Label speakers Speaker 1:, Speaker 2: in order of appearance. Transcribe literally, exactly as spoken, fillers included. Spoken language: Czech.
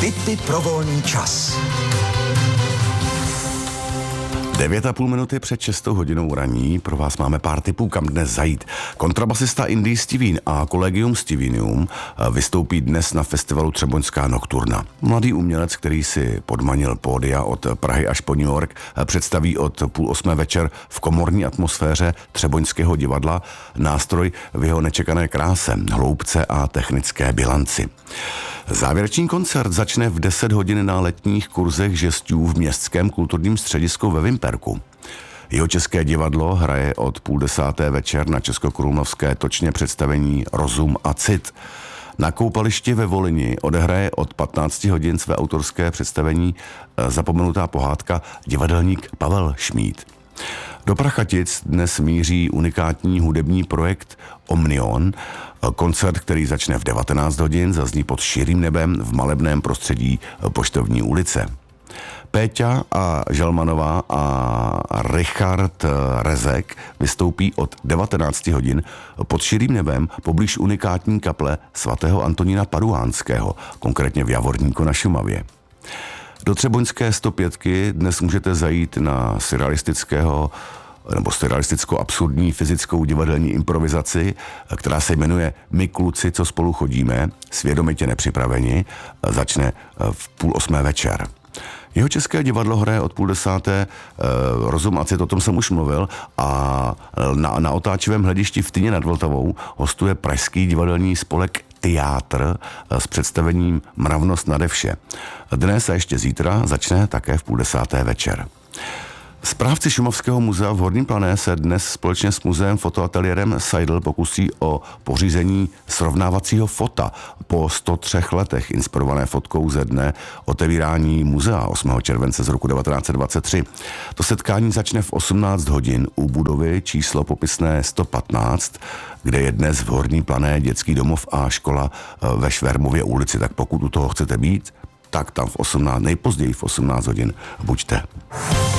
Speaker 1: Tipy pro volný čas.
Speaker 2: Devět a půl minuty před šestou hodinou raní pro vás máme pár tipů, kam dnes zajít. Kontrabasista Indy Steven a Collegium Stevenium vystoupí dnes na festivalu Třeboňská nokturna. Mladý umělec, který si podmanil pódia od Prahy až po New York, představí od půl osmé večer v komorní atmosféře Třeboňského divadla nástroj v jeho nečekané kráse, hloubce a technické bilanci. Závěrečný koncert začne v deset hodin na letních kurzech žestů v Městském kulturním středisku ve Vimperku. Jeho české divadlo hraje od půl desáté večer na Českokrumlovské točně představení Rozum a cit. Na koupališti ve Volyni odehraje od patnácti hodin své autorské představení Zapomenutá pohádka divadelník Pavel Šmíd. Do Prachatic dnes míří unikátní hudební projekt Omnion. Koncert, který začne v devatenáct hodin, zazní pod širým nebem v malebném prostředí Poštovní ulice. Péťa a Želmanová a Richard Rezek vystoupí od devatenácti hodin pod širým nebem poblíž unikátní kaple svatého Antonína Paduánského, konkrétně v Javorníku na Šumavě. Do Třeboňské sto pětky dnes můžete zajít na surrealistického nebo surrealisticko-absurdní fyzickou divadelní improvizaci, která se jmenuje My kluci, co spolu chodíme, svědomitě nepřipraveni, začne v půl osmé večer. Jeho české divadlo hraje od půl desáté Rozum a cit, o tom jsem už mluvil, a na, na otáčivém hledišti v Tyně nad Vltavou hostuje pražský divadelní spolek Teátr s představením Mravnost nade vše. Dnes a ještě zítra začne také v půl desáté večer. Správci Šumavského muzea v Horním Plané se dnes společně s muzeem fotoateliérem Seidl pokusí o pořízení srovnávacího fota po sto třech letech, inspirované fotkou ze dne otevírání muzea osmého července z roku devatenáct set dvacet tři. To setkání začne v osmnáct hodin u budovy číslo popisné sto patnáct, kde je dnes v Horní Plané dětský domov a škola ve Švermově ulici. Tak pokud u toho chcete být, tak tam v osmnáct, nejpozději v osmnáct hodin buďte.